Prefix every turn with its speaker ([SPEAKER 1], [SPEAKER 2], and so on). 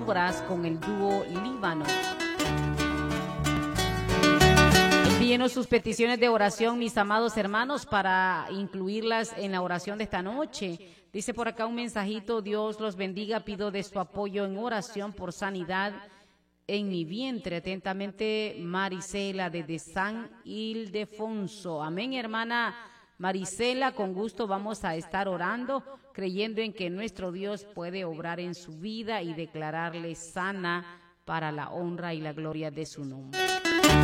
[SPEAKER 1] obras con el dúo Líbano. Envíenos sus peticiones de oración, mis amados hermanos, para incluirlas en la oración de esta noche. Dice por acá un mensajito: Dios los bendiga, pido de su apoyo en oración por sanidad en mi vientre. Atentamente, Marisela, desde San Ildefonso. Amén, hermana Marisela, con gusto vamos a estar orando, creyendo en que nuestro Dios puede obrar en su vida y declararle sana para la honra y la gloria de su nombre.